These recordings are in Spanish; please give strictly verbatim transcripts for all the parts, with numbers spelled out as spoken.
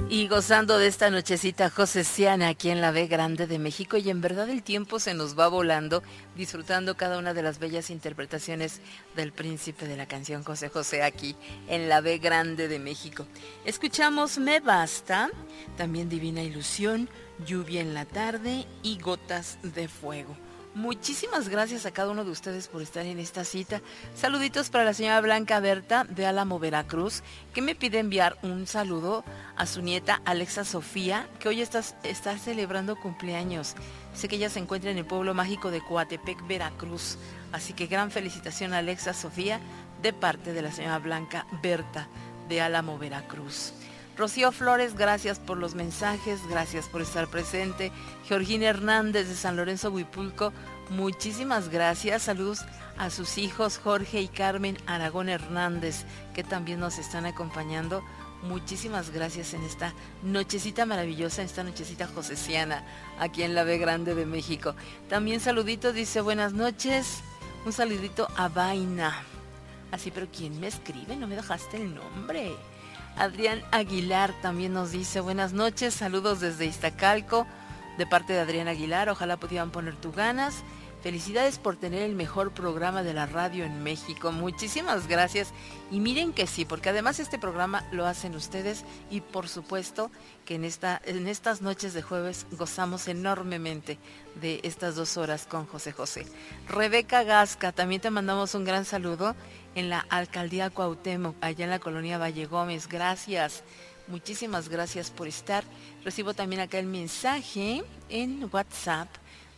Y gozando de esta nochecita josesiana aquí en la B Grande de México, y en verdad el tiempo se nos va volando, disfrutando cada una de las bellas interpretaciones del príncipe de la canción José José aquí en la B Grande de México. Escuchamos Me Basta, también Divina Ilusión, Lluvia en la Tarde y Gotas de Fuego. Muchísimas gracias a cada uno de ustedes por estar en esta cita. Saluditos para la señora Blanca Berta de Álamo, Veracruz, que me pide enviar un saludo a su nieta Alexa Sofía, que hoy está, está celebrando cumpleaños. Sé que ella se encuentra en el pueblo mágico de Coatepec, Veracruz. Así que gran felicitación a Alexa Sofía de parte de la señora Blanca Berta de Álamo, Veracruz. Rocío Flores, gracias por los mensajes, gracias por estar presente. Georgina Hernández de San Lorenzo, Huipulco, muchísimas gracias. Saludos a sus hijos Jorge y Carmen Aragón Hernández, que también nos están acompañando. Muchísimas gracias en esta nochecita maravillosa, en esta nochecita josesiana, aquí en la B Grande de México. También saluditos, dice buenas noches, un saludito a Vaina. Así, pero ¿quién me escribe? No me dejaste el nombre. Adrián Aguilar también nos dice buenas noches, saludos desde Iztacalco, de parte de Adrián Aguilar, ojalá pudieran poner tu ganas. Felicidades por tener el mejor programa de la radio en México. Muchísimas gracias. Y miren que sí, porque además este programa lo hacen ustedes y por supuesto que en, esta, en estas noches de jueves gozamos enormemente de estas dos horas con José José. Rebeca Gasca, también te mandamos un gran saludo en la Alcaldía Cuauhtémoc, allá en la colonia Valle Gómez. Gracias. Muchísimas gracias por estar. Recibo también acá el mensaje en WhatsApp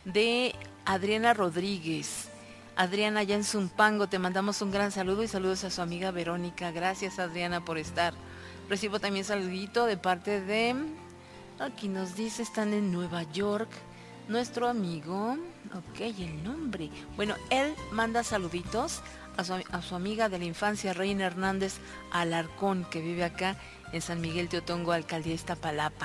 de Adriana Rodríguez. Adriana, allá en Zumpango, te mandamos un gran saludo y saludos a su amiga Verónica. Gracias, Adriana, por estar. Recibo también saludito de parte de... Aquí nos dice, están en Nueva York. Nuestro amigo... Ok, el nombre. Bueno, él manda saluditos a su, a su amiga de la infancia, Reina Hernández Alarcón, que vive acá en San Miguel Teotongo, Alcaldía Iztapalapa.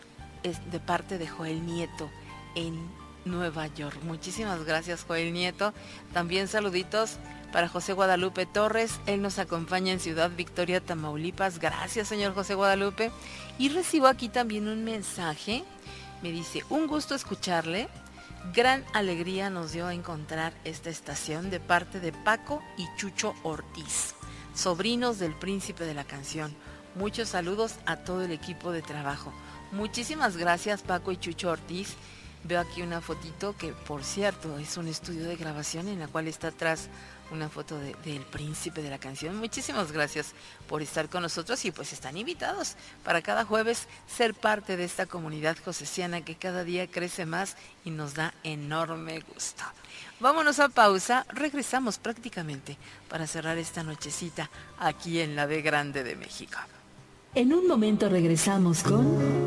Es de parte de Joel Nieto, en Nueva York. Muchísimas gracias, Joel Nieto. También saluditos para José Guadalupe Torres. Él nos acompaña en Ciudad Victoria, Tamaulipas. Gracias, señor José Guadalupe. Y recibo aquí también un mensaje. Me dice, un gusto escucharle. Gran alegría nos dio encontrar esta estación de parte de Paco y Chucho Ortiz, sobrinos del príncipe de la canción. Muchos saludos a todo el equipo de trabajo. Muchísimas gracias, Paco y Chucho Ortiz. Veo aquí una fotito que, por cierto, es un estudio de grabación en la cual está atrás una foto de, del príncipe de la canción. Muchísimas gracias por estar con nosotros y pues están invitados para cada jueves ser parte de esta comunidad josesiana que cada día crece más y nos da enorme gusto. Vámonos a pausa, regresamos prácticamente para cerrar esta nochecita aquí en la B Grande de México. En un momento regresamos con...